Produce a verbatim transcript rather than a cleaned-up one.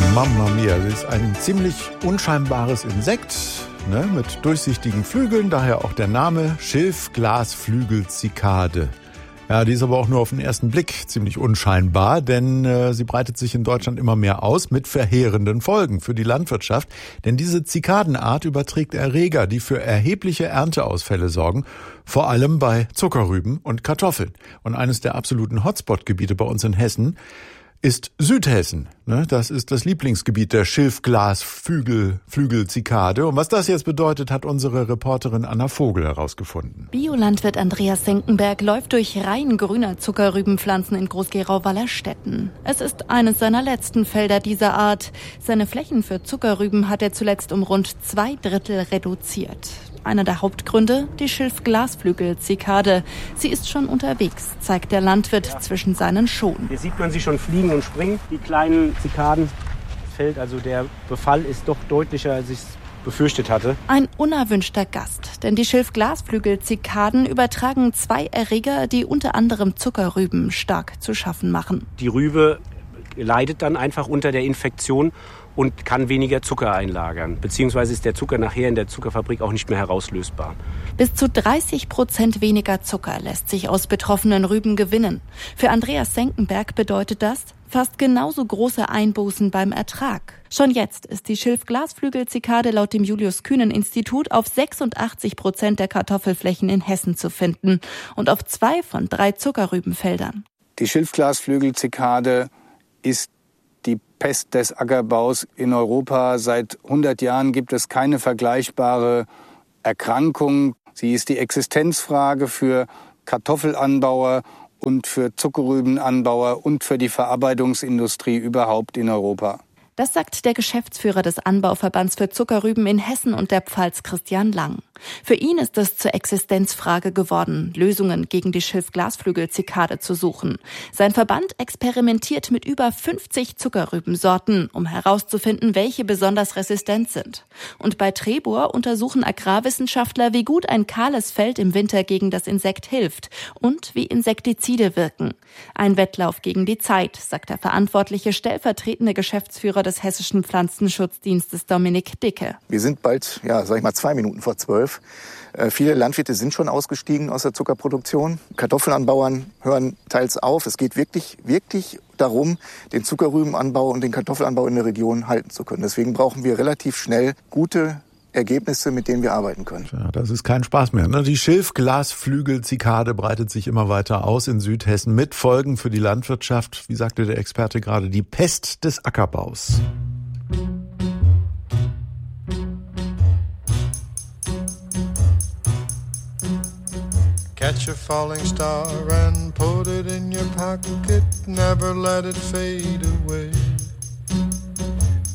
Mamma mia, das ist ein ziemlich unscheinbares Insekt, ne, mit durchsichtigen Flügeln, daher auch der Name Schilfglasflügelzikade. Ja, die ist aber auch nur auf den ersten Blick ziemlich unscheinbar, denn äh, sie breitet sich in Deutschland immer mehr aus mit verheerenden Folgen für die Landwirtschaft. Denn diese Zikadenart überträgt Erreger, die für erhebliche Ernteausfälle sorgen, vor allem bei Zuckerrüben und Kartoffeln. Und eines der absoluten Hotspot-Gebiete bei uns in Hessen ist Südhessen. Das ist das Lieblingsgebiet der Schilfglasflügelzikade. Und was das jetzt bedeutet, hat unsere Reporterin Anna Vogel herausgefunden. Biolandwirt Andreas Senckenberg läuft durch Reihen grüner Zuckerrübenpflanzen in Groß-Gerau-Wallerstetten. Es ist eines seiner letzten Felder dieser Art. Seine Flächen für Zuckerrüben hat er zuletzt um rund zwei Drittel reduziert. Einer der Hauptgründe, die Schilfglasflügelzikade. Sie ist schon unterwegs, zeigt der Landwirt ja. zwischen seinen Schonen. Hier sieht man sie schon fliegen und springen, die kleinen Zikaden. Das Feld, also der Befall ist doch deutlicher, als ich es befürchtet hatte. Ein unerwünschter Gast, denn die Schilfglasflügelzikaden übertragen zwei Erreger, die unter anderem Zuckerrüben stark zu schaffen machen. Die Rübe leidet dann einfach unter der Infektion und kann weniger Zucker einlagern. Beziehungsweise ist der Zucker nachher in der Zuckerfabrik auch nicht mehr herauslösbar. Bis zu dreißig Prozent weniger Zucker lässt sich aus betroffenen Rüben gewinnen. Für Andreas Senckenberg bedeutet das fast genauso große Einbußen beim Ertrag. Schon jetzt ist die Schilfglasflügelzikade laut dem Julius-Kühnen-Institut auf sechsundachtzig Prozent der Kartoffelflächen in Hessen zu finden und auf zwei von drei Zuckerrübenfeldern. Die Schilfglasflügelzikade ist die Pest des Ackerbaus in Europa. Seit hundert Jahren gibt es keine vergleichbare Erkrankung. Sie ist die Existenzfrage für Kartoffelanbauer und für Zuckerrübenanbauer und für die Verarbeitungsindustrie überhaupt in Europa. Das sagt der Geschäftsführer des Anbauverbands für Zuckerrüben in Hessen und der Pfalz, Christian Lang. Für ihn ist es zur Existenzfrage geworden, Lösungen gegen die Schilfglasflügelzikade zu suchen. Sein Verband experimentiert mit über fünfzig Zuckerrübensorten, um herauszufinden, welche besonders resistent sind. Und bei Trebur untersuchen Agrarwissenschaftler, wie gut ein kahles Feld im Winter gegen das Insekt hilft und wie Insektizide wirken. Ein Wettlauf gegen die Zeit, sagt der verantwortliche stellvertretende Geschäftsführer des Hessischen Pflanzenschutzdienstes Dominik Dicke. Wir sind bald, ja, sag ich mal, zwei Minuten vor zwölf. Äh, viele Landwirte sind schon ausgestiegen aus der Zuckerproduktion. Kartoffelanbauern hören teils auf. Es geht wirklich, wirklich darum, den Zuckerrübenanbau und den Kartoffelanbau in der Region halten zu können. Deswegen brauchen wir relativ schnell gute Ergebnisse, mit denen wir arbeiten können. Ja, das ist kein Spaß mehr, ne? Die Schilfglasflügelzikade breitet sich immer weiter aus in Südhessen mit Folgen für die Landwirtschaft. Wie sagte der Experte gerade, die Pest des Ackerbaus. Catch a falling star and put it in your pocket. Never let it fade away.